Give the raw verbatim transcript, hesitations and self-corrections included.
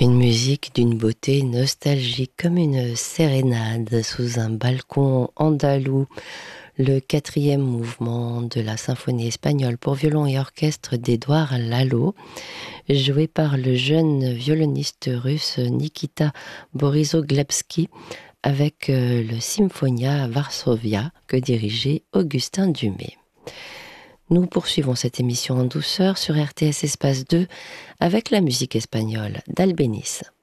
Une musique d'une beauté nostalgique comme une sérénade sous un balcon andalou. Le quatrième mouvement de la symphonie espagnole pour violon et orchestre d'Édouard Lalo, joué par le jeune violoniste russe Nikita Borissoglebski avec le Symphonia Varsovia que dirigeait Augustin Dumay. Nous poursuivons cette émission en douceur sur R T S Espace deux avec la musique espagnole d'Albéniz.